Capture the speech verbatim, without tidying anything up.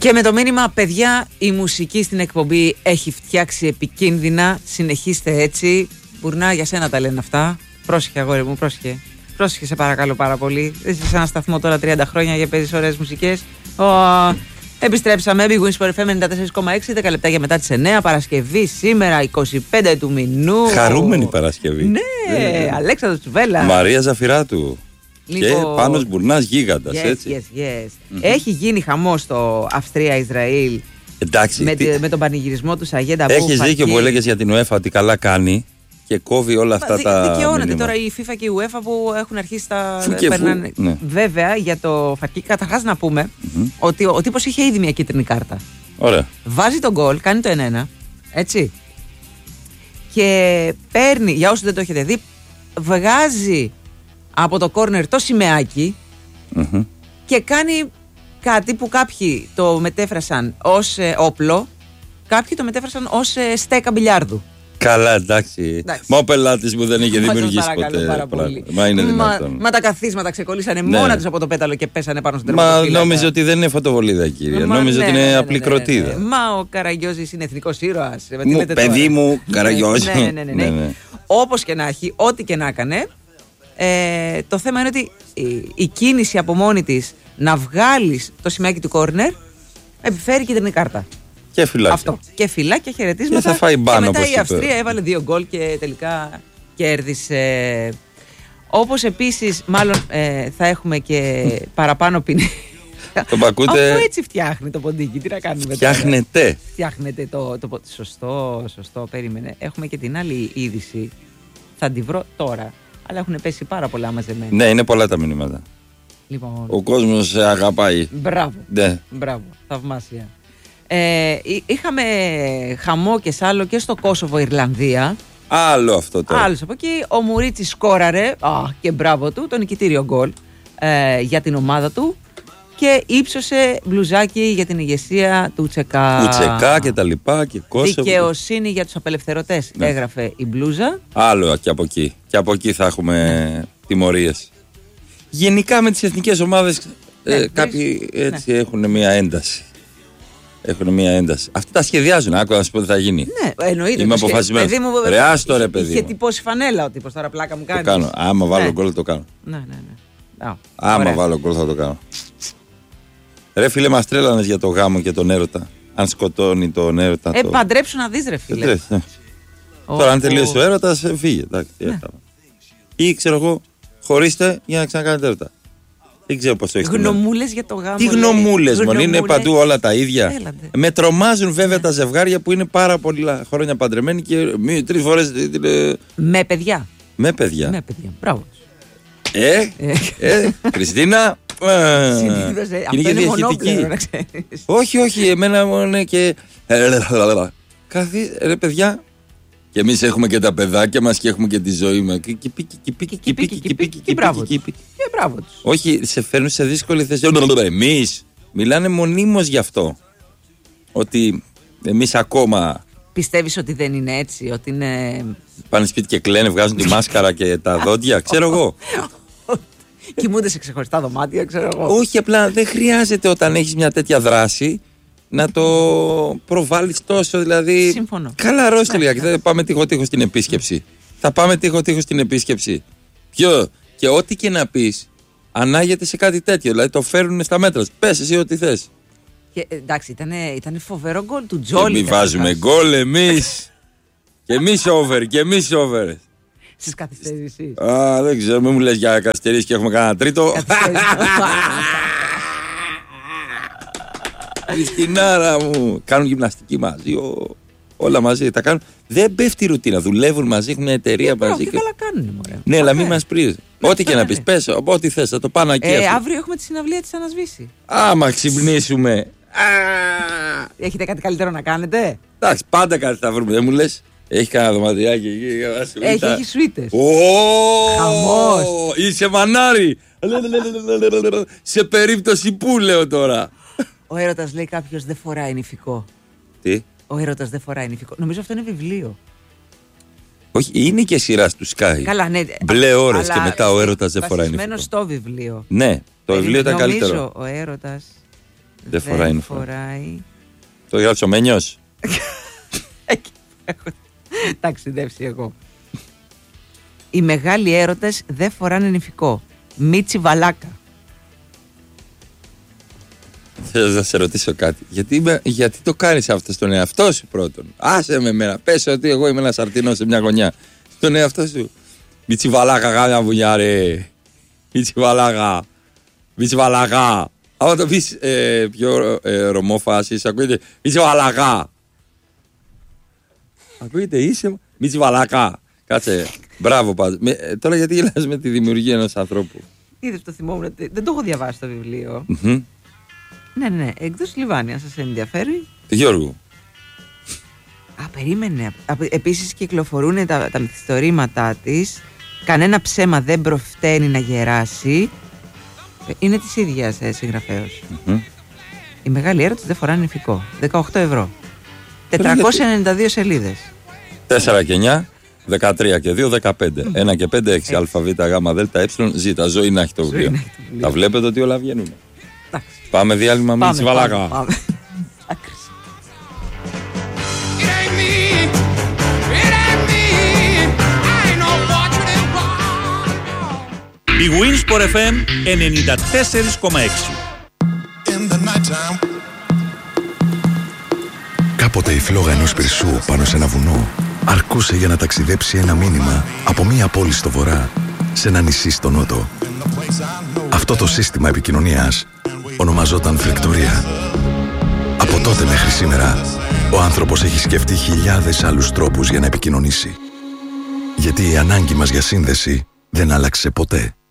Και με το μήνυμα, παιδιά, η μουσική στην εκπομπή έχει φτιάξει επικίνδυνα. Συνεχίστε έτσι. Μπουρνά, για σένα τα λένε αυτά. Πρόσεχε, αγόρι μου, πρόσεχε. Πρόσεχε, σε παρακαλώ πάρα πολύ. Δεν είσαι σε ένα σταθμό τώρα τριάντα χρόνια για παίζεις ωραίες μουσικές. Oh. Επιστρέψαμε. Big Wins for εφ εμ ενενήντα τέσσερα κόμμα έξι, δέκα λεπτά για μετά τις εννιά. Παρασκευή σήμερα, είκοσι πέντε του μηνού. Χαρούμενη Παρασκευή. Ναι, ε, Αλέξανδρος Τσουβέλλα. Μαρία Ζαφυράτου. Λοιπόν, και Πάνος Μπουρνάς γίγαντας, yes, έτσι. Yes, yes. Mm-hmm. Έχει γίνει χαμός στο Αυστρία-Ισραήλ. Εντάξει. Με, τι... με τον πανηγυρισμό του Σαγέντα. Έχεις δίκιο που έλεγες για την UEFA ότι καλά κάνει και κόβει όλα αυτά Δι, τα. Δικαιώνεται μηνύματα. τώρα η FIFA και η UEFA που έχουν αρχίσει τα. Φου και περνάνε... φου, ναι. Βέβαια για το Φακί, καταρχάς να πούμε Mm-hmm. ότι ο, ο τύπος είχε ήδη μια κίτρινη κάρτα. Ωραία. Βάζει τον γκολ, κάνει το ένα ένα. Έτσι. Και παίρνει, για όσους δεν το έχετε δει, βγάζει από το κόρνερ το σημαίακι Mm-hmm. και κάνει κάτι που κάποιοι το μετέφρασαν ως ε, όπλο, κάποιοι το μετέφρασαν ως ε, στέκα μπιλιάρδου. Καλά, εντάξει. εντάξει. Μα ο πελάτης μου δεν είχε Μα δημιουργήσει σας παρακαλώ ποτέ. πάρα πολύ. Μα είναι Μα, δυνατόν. μα τα καθίσματα ξεκολλήσανε Ναι. μόνα τους από το πέταλο και πέσανε πάνω στον Μα τερματοφύλακα. νόμιζε ότι δεν είναι φωτοβολίδα, κύριε. Μα Νόμιζε ναι, ότι ναι, είναι ναι, απλή ναι, ναι, ναι. κροτίδα. Μα ο Καραγιώζης είναι εθνικός ήρωας. Ε, τι Μου, λέτε παιδί τώρα. μου, Καραγιώζη. Ναι, ναι, ναι, ναι, ναι. Ναι, ναι. Όπως και να έχει, ό,τι και να έκανε, ε, το θέμα είναι ότι η, η κίνηση από μόνη της να βγάλεις το σημαίακι του κόρνερ επιφέρει κίτρινη κάρτα. Και φυλάκια. Αυτό. Και φυλάκια, χαιρετίσματα. Και θα φάει μπαν, και μετά όπως η είπε. Αυστρία έβαλε δύο γκολ και τελικά κέρδισε. Όπως επίσης, μάλλον ε, θα έχουμε και παραπάνω ποινή. Το πακούτε. Αυτό έτσι φτιάχνει το ποντίκι. Τι να κάνουμε. Φτιάχνετε. Τώρα. Φτιάχνετε το, το, το. Σωστό, σωστό. Περίμενε. Έχουμε και την άλλη είδηση. Θα τη βρω τώρα. Αλλά έχουν πέσει πάρα πολλά μαζεμένα. Ναι, είναι πολλά τα μηνύματα. Λοιπόν. Ο κόσμος σε αγαπάει. Μπράβο. Ναι. Μπράβο. Θαυμάσια. Ε, είχαμε χαμό και σάλο και στο Κόσοβο Ιρλανδία. Άλλο αυτό τώρα. Άλλος από εκεί. Ο Μουρίτσης σκόραρε α, και μπράβο του το νικητήριο γκολ ε, για την ομάδα του και ύψωσε μπλουζάκι για την ηγεσία του Τσεκά. Ουτσεκά και τα λοιπά και Κόσοβο. Δικαιοσύνη για τους απελευθερωτές, ναι. Έγραφε η μπλούζα. Άλλο και από εκεί. Και από εκεί θα έχουμε ναι. τιμωρίες. Γενικά με τις εθνικές ομάδες ναι, ε, κάποιοι έτσι ναι. έχουν μια ένταση. Έχουν μια ένταση. Αυτοί τα σχεδιάζουν. Άκου να σου πω τι θα γίνει. Ναι, εννοείται. Είμαι αποφασισμένος. Ρε άστο ρε παιδί. Είχε τυπώσει φανέλα ο τύπος, τώρα πλάκα μου κάνει. Το κάνω. Άμα βάλω γκολ ναι. το κάνω. Ναι, ναι, ναι. Α, Άμα ωραία. βάλω γκολ θα το κάνω. Ρε φίλε, μας τρέλανες για το γάμο και τον έρωτα. Αν σκοτώνει τον έρωτα. Ε, το... παντρέψου να δεις ρε φίλε. Ε, ναι. oh, Τώρα αν τελείωσε oh. ο έρωτας, φύγε. Εντάξει, ναι. Ή ξέρω εγώ, χωρίστε για να ξανακάνετε έρωτα. Δεν ξέρω πώς το έχεις. Γνωμούλες για το γάμο. Τι γνωμούλες, μόνο είναι παντού όλα τα ίδια. Έλατε. Με τρομάζουν βέβαια τα ζευγάρια που είναι πάρα πολλά χρόνια παντρεμένοι και τρεις φορές. Με παιδιά. Με παιδιά. Με παιδιά. Μπράβο. Ε, ε, Χριστίνα. Συνήθως, αυτό είναι μονόκληρο να ξέρεις. Όχι, όχι, εμένα μόνο είναι και. Κάθε ρε παιδιά. Και εμείς έχουμε και τα παιδάκια μας και έχουμε και τη ζωή μας. Και πίκι, και πίκι, και πίκι, και πίκι, και μπράβο τους. Όχι, σε φέρνουν σε δύσκολη θέση. Εμείς μιλάνε μονίμως γι' αυτό. Ότι εμείς ακόμα. Πιστεύεις ότι δεν είναι έτσι, ότι είναι. Πάνε σπίτι και κλαίνε, βγάζουν τη μάσκαρα και τα δόντια, ξέρω εγώ. Κοιμούνται σε ξεχωριστά δωμάτια, ξέρω εγώ. Όχι, απλά δεν χρειάζεται όταν έχεις μια τέτοια δράση να το προβάλλεις τόσο, δηλαδή. Σύμφωνο. Καλά, ρώστε λίγα. Θα πάμε τείχο-τείχο στην επίσκεψη. Θα πάμε τείχο-τείχο στην επίσκεψη. Ποιο. Και ό,τι και να πεις, ανάγεται σε κάτι τέτοιο. Δηλαδή το φέρνουν στα μέτρα. Πες εσύ ό,τι θες. Και, εντάξει, ήταν, ήταν φοβερό γκολ του Τζόλι. Και μη βάζουμε γκολ εμείς. Και εμείς over, και εμείς over. Στις καθυστερήσεις. Α, δεν ξέρω, μην μου λες για καθυστερήσεις και έχουμε κανένα τρίτο. Χριστινάρα μου. Κάνουν γυμναστική μαζί, ο... όλα μαζί τα κάνουν. Δεν πέφτει η ρουτίνα, δουλεύουν μαζί, έχουν μια εταιρεία ε, μαζί. Και καλά κάνουν, μωρέ. Ναι, αλλά μην μας πρίζει. Ό,τι και να πεις, πες, ό,τι θες, θα το πάνω εκεί. Ε, αύριο έχουμε τη συναυλία της Ανασβήση. Άμα ξυπνήσουμε. Έχετε κάτι καλύτερο να κάνετε? Εντάξει, πάντα κάτι θα βρούμε, δεν μου λες. Έχει κανένα δωματιάκι εκεί. Έχει, έχει σουίτες. Χαμός. Είσαι μανάρι. Σε περίπτωση που λέω τώρα. Ο έρωτας, λέει κάποιος, δεν φοράει νηφικό. Τι? Ο έρωτας δεν φοράει νηφικό. Νομίζω αυτό είναι βιβλίο. Όχι, είναι και σειρά του Sky. Καλά, ναι. Μπλε ώρες και μετά ο έρωτας δεν φοράει νηφικό. Βασισμένο στο βιβλίο. Ναι, το βιβλίο ήταν καλύτερο. Νομίζω ο έρωτας Δεν φοράει είναι φοράει. Το γράψει ο Μένιος. Εκεί έχω ταξιδέψει εγώ. Οι μεγάλοι έρωτες δεν φοράνε νηφικό. Μίτσι Βαλάκα. Θέλω να σε ρωτήσω κάτι. Γιατί, γιατί το κάνεις αυτό στον εαυτό σου πρώτον? Άσε με εμένα. Πες ότι εγώ είμαι ένας αρτινός σε μια γωνιά. Στον εαυτό σου. Μίτσι Βαλάκα, γάμια βουνιά ρε. Μίτσι Βαλάκα. Μίτσι Βαλάκα. Άμα το πεις ε, πιο ε, ρομόφασης, ακούγεται Μίτσι Βαλάκα. Ακούγεται είσαι Μίτσι Βαλάκα. Κάτσε. Μπράβο πάντως. Ε, τώρα γιατί γελάς με τη δημιουργία ενός ανθρώπου? Είδες, το θυμόμουν. Δεν το έχω διαβάσει το βιβλίο. Mm-hmm. Ναι, ναι, εκδόσεις Λιβάνι, αν σας ενδιαφέρει. Γιώργου. Α, περίμενε. Επίσης κυκλοφορούν τα, τα μυθιστορήματά της. Κανένα ψέμα δεν προφταίνει να γεράσει. Είναι της ίδιας ε, συγγραφέως. Mm-hmm. Οι μεγάλοι έρωτες δεν φοράνε νηφικό. δεκαοκτώ ευρώ. τετρακόσιες ενενήντα δύο σελίδες. τέσσερα και εννιά, δεκατρία και δύο, δεκαπέντε. Mm. ένα και πέντε, έξι. Α, Β, Γ, Δ, Ε, Ζ. Ζωή να έχει το βιβλίο. Τα βλέπετε ότι όλα βγαίνουν. Πάμε διάλειμμα με Μίτσι Βαλάκα. Η Winsport εφ εμ ενενήντα τέσσερα κόμμα έξι. Κάποτε η φλόγα ενός πυρσού πάνω σε ένα βουνό αρκούσε για να ταξιδέψει ένα μήνυμα από μία πόλη στο βορρά σε ένα νησί στο νότο. Αυτό το σύστημα επικοινωνίας ονομαζόταν φλεκτορία. Από τότε μέχρι σήμερα, ο άνθρωπος έχει σκεφτεί χιλιάδες άλλους τρόπους για να επικοινωνήσει. Γιατί η ανάγκη μας για σύνδεση δεν άλλαξε ποτέ.